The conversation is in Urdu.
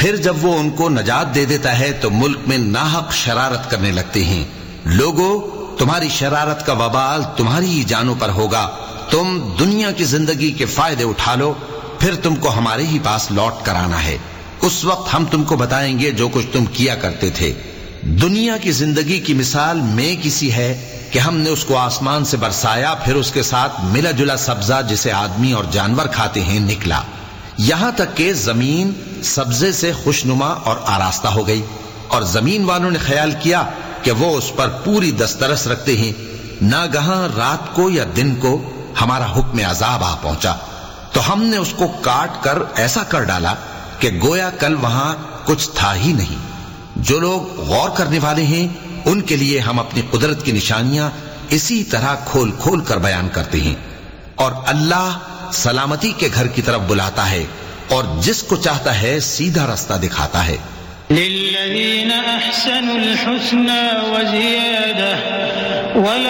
پھر جب وہ ان کو نجات دے دیتا ہے تو ملک میں ناحق شرارت کرنے لگتے ہیں۔ لوگو، تمہاری شرارت کا وبال تمہاری ہی جانوں پر ہوگا۔ تم دنیا کی زندگی کے فائدے اٹھا لو، پھر تم کو ہمارے ہی پاس لوٹ کر آنا ہے۔ اس وقت ہم تم کو بتائیں گے جو کچھ تم کیا کرتے تھے۔ دنیا کی زندگی کی مثال میں کسی ہے کہ ہم نے اس کو آسمان سے برسایا، پھر اس کے ساتھ ملا جلا سبزہ جسے آدمی اور جانور کھاتے ہیں نکلا، یہاں تک کہ زمین سبزے سے خوشنما اور آراستہ ہو گئی، اور زمین والوں نے خیال کیا کہ وہ اس پر پوری دسترس رکھتے ہیں۔ ناگہاں رات کو یا دن کو ہمارا حکم عذاب آ پہنچا تو ہم نے اس کو کاٹ کر ایسا کر ڈالا کہ گویا کل وہاں کچھ تھا ہی نہیں۔ جو لوگ غور کرنے والے ہیں ان کے لیے ہم اپنی قدرت کی نشانیاں اسی طرح کھول کھول کر بیان کرتے ہیں۔ اور اللہ سلامتی کے گھر کی طرف بلاتا ہے اور جس کو چاہتا ہے سیدھا رستہ دکھاتا ہے۔ للذین احسنوا الحسنى وزیادہ ولا